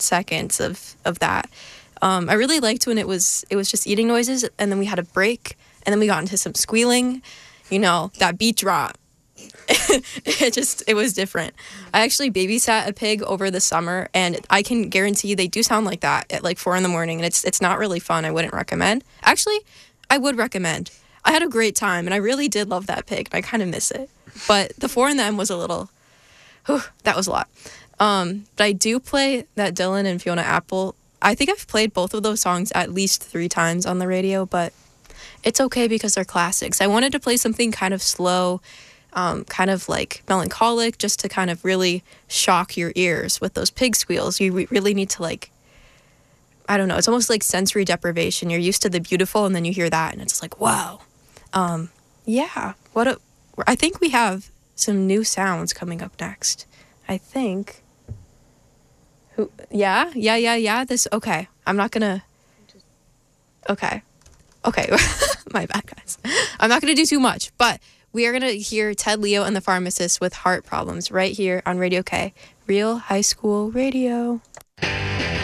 seconds of that. I really liked when it was just eating noises, and then we had a break, and then we got into some squealing, that beat drop. It was different. I actually babysat a pig over the summer, and I can guarantee they do sound like that at like 4 a.m, and it's not really fun. I wouldn't recommend. Actually, I would recommend. I had a great time, and I really did love that pig, and I kind of miss it. But the 4 a.m. was a little, that was a lot. But I do play that Dylan and Fiona Apple. I think I've played both of those songs at least 3 times on the radio, but it's okay because they're classics. I wanted to play something kind of slow, kind of like melancholic, just to kind of really shock your ears with those pig squeals. You really need to I don't know, it's almost like sensory deprivation. You're used to the beautiful, and then you hear that, and it's like, wow. Yeah, I think we have some new sounds coming up next. I think. Yeah. Okay. I'm not gonna. Okay. My bad, guys. I'm not gonna do too much, but we are gonna hear Ted Leo and the Pharmacist with Heart Problems right here on Radio K, Real High School Radio.